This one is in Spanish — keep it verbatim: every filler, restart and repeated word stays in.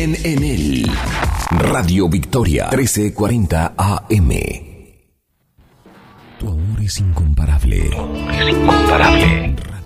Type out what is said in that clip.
Bien en él. Radio Victoria trece cuarenta A M. Tu amor es incomparable. Tu amor es incomparable.